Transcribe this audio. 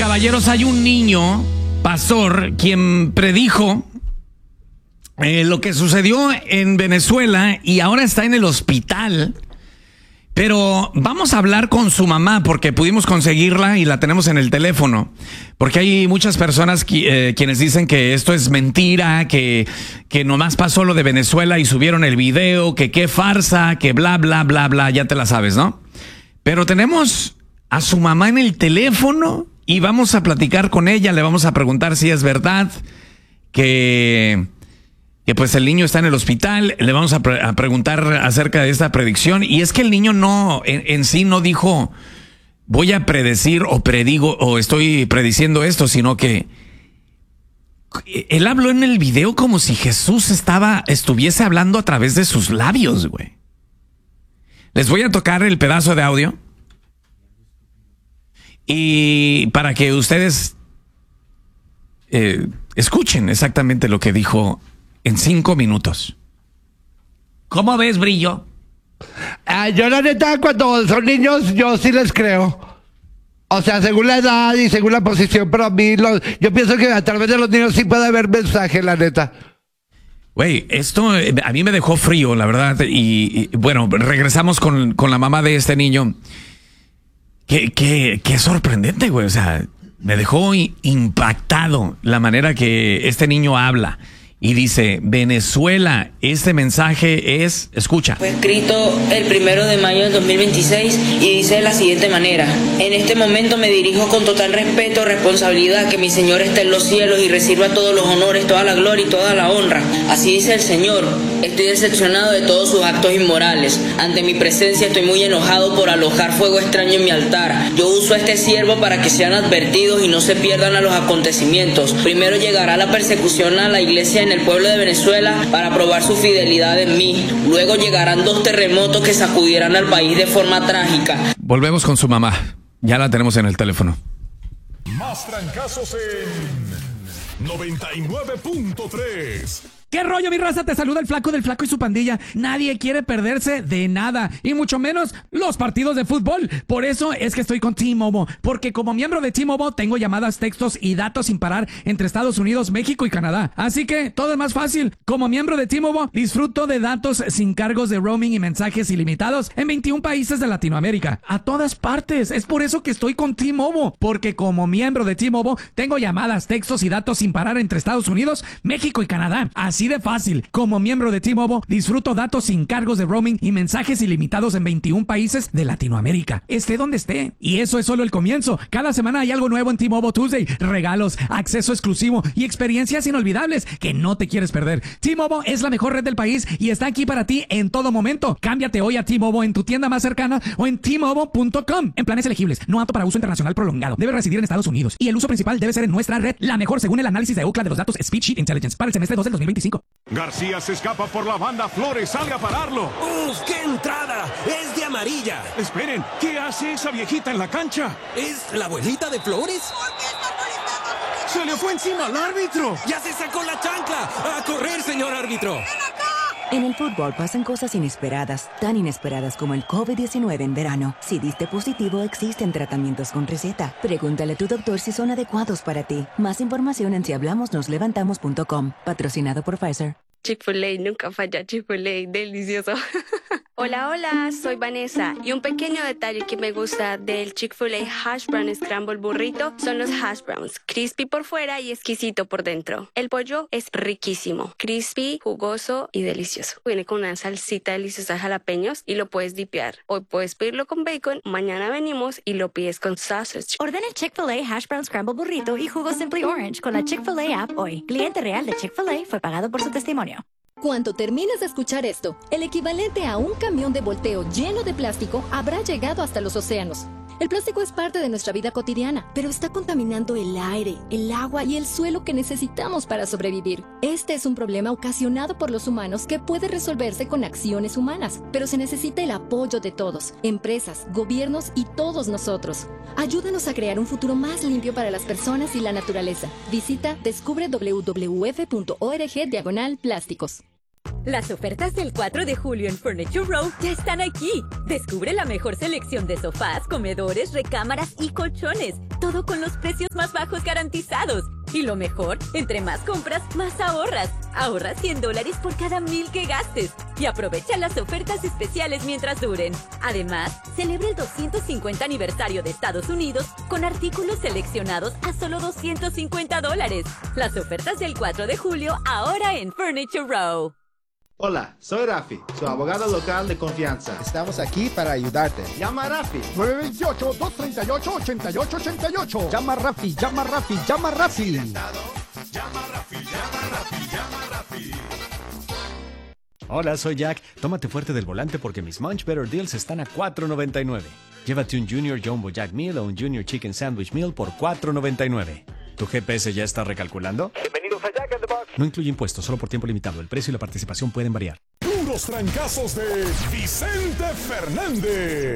caballeros, hay un niño, pastor, quien predijo lo que sucedió en Venezuela y ahora está en el hospital. Pero vamos a hablar con su mamá porque pudimos conseguirla y la tenemos en el teléfono. Porque hay muchas personas quienes dicen que esto es mentira, que nomás pasó lo de Venezuela y subieron el video, que qué farsa, que bla, bla, bla, bla, ya te la sabes, ¿no? Pero tenemos a su mamá en el teléfono y vamos a platicar con ella, le vamos a preguntar si es verdad que pues el niño está en el hospital, le vamos a preguntar acerca de esta predicción. Y es que el niño no, en sí no dijo, voy a predecir o predigo o estoy prediciendo esto, sino que él habló en el video como si Jesús estuviese hablando a través de sus labios, güey. Les voy a tocar el pedazo de audio y para que ustedes escuchen exactamente lo que dijo en 5 minutos. ¿Cómo ves, Brillo? Yo la neta, cuando son niños, yo sí les creo. O sea, según la edad y según la posición, pero a mí, yo pienso que a través de los niños sí puede haber mensaje, la neta. Güey, esto a mí me dejó frío, la verdad. Y bueno, regresamos con la mamá de este niño. Qué sorprendente, güey. O sea, me dejó impactado la manera que este niño habla. Y dice, Venezuela, este mensaje es, escucha. Fue escrito el 1 de mayo del 2026 y dice de la siguiente manera: en este momento me dirijo con total respeto, responsabilidad, que mi Señor esté en los cielos y reciba todos los honores, toda la gloria y toda la honra. Así dice el Señor, estoy decepcionado de todos sus actos inmorales. Ante mi presencia estoy muy enojado por alojar fuego extraño en mi altar. Yo uso a este siervo para que sean advertidos y no se pierdan a los acontecimientos. Primero llegará la persecución a la iglesia en el pueblo de Venezuela para probar su fidelidad en mí. Luego llegarán 2 terremotos que sacudirán al país de forma trágica. Volvemos con su mamá. Ya la tenemos en el teléfono. Más trancazos en 99.3. ¿Qué rollo, mi raza? Te saluda el Flaco del Flaco y su pandilla. Nadie quiere perderse de nada, y mucho menos los partidos de fútbol. Por eso es que estoy con T-Mobile, porque como miembro de T-Mobile tengo llamadas, textos y datos sin parar entre Estados Unidos, México y Canadá. Así que todo es más fácil. Como miembro de T-Mobile disfruto de datos sin cargos de roaming y mensajes ilimitados en 21 países de Latinoamérica. A todas partes. Es por eso que estoy con T-Mobile, porque como miembro de T-Mobile tengo llamadas, textos y datos sin parar entre Estados Unidos, México y Canadá. Así de fácil. Como miembro de T-Mobile disfruto datos sin cargos de roaming y mensajes ilimitados en 21 países de Latinoamérica. Esté donde esté. Y eso es solo el comienzo. Cada semana hay algo nuevo en T-Mobile Tuesday. Regalos, acceso exclusivo y experiencias inolvidables que no te quieres perder. T-Mobile es la mejor red del país y está aquí para ti en todo momento. Cámbiate hoy a T-Mobile en tu tienda más cercana o en T-Mobile.com. En planes elegibles. No apto para uso internacional prolongado. Debe residir en Estados Unidos. Y el uso principal debe ser en nuestra red. La mejor según el análisis de Ookla de los datos Speed Sheet Intelligence para el semestre 2 del 2025. García se escapa por la banda, Flores sale a pararlo. ¡Uf, qué entrada! ¡Es de amarilla! Esperen, ¿qué hace esa viejita en la cancha? ¿Es la abuelita de Flores? ¡Se le fue encima al árbitro! ¡Ya se sacó la chancla! ¡A correr, señor árbitro! En el fútbol pasan cosas inesperadas, tan inesperadas como el COVID-19 en verano. Si diste positivo, existen tratamientos con receta. Pregúntale a tu doctor si son adecuados para ti. Más información en sihablamosnoslevantamos.com. Patrocinado por Pfizer. Chick-fil-A, nunca falla. Chick-fil-A, delicioso. Hola, hola, soy Vanessa y un pequeño detalle que me gusta del Chick-fil-A Hash Brown Scramble Burrito son los hash browns, crispy por fuera y exquisito por dentro. El pollo es riquísimo, crispy, jugoso y delicioso. Viene con una salsita deliciosa de jalapeños y lo puedes dipear. Hoy puedes pedirlo con bacon, mañana venimos y lo pides con sausage. Ordena el Chick-fil-A Hash Brown Scramble Burrito y jugo Simply Orange con la Chick-fil-A app hoy. Cliente real de Chick-fil-A fue pagado por su testimonio. Cuando termines de escuchar esto, el equivalente a un camión de volteo lleno de plástico habrá llegado hasta los océanos. El plástico es parte de nuestra vida cotidiana, pero está contaminando el aire, el agua y el suelo que necesitamos para sobrevivir. Este es un problema ocasionado por los humanos que puede resolverse con acciones humanas, pero se necesita el apoyo de todos, empresas, gobiernos y todos nosotros. Ayúdanos a crear un futuro más limpio para las personas y la naturaleza. Visita descubre www.org/plásticos. Las ofertas del 4 de julio en Furniture Row ya están aquí. Descubre la mejor selección de sofás, comedores, recámaras y colchones. Todo con los precios más bajos garantizados. Y lo mejor, entre más compras, más ahorras. Ahorra $100 por cada 1,000 que gastes. Y aprovecha las ofertas especiales mientras duren. Además, celebra el 250 aniversario de Estados Unidos con artículos seleccionados a solo $250. Las ofertas del 4 de julio ahora en Furniture Row. Hola, soy Rafi, su abogado local de confianza. Estamos aquí para ayudarte. Llama a Rafi. 928-238-8888. Llama a Rafi, llama a Rafi, llama a Rafi. Llama a Rafi, llama a Rafi, llama a Rafi. Hola, soy Jack. Tómate fuerte del volante porque mis Munch Better Deals están a $4.99. Llévate un Junior Jumbo Jack Meal o un Junior Chicken Sandwich Meal por $4.99. ¿Tu GPS ya está recalculando? Bienvenidos a Jack in the Box. No incluye impuestos, solo por tiempo limitado. El precio y la participación pueden variar. Puros trancazos de Vicente Fernández.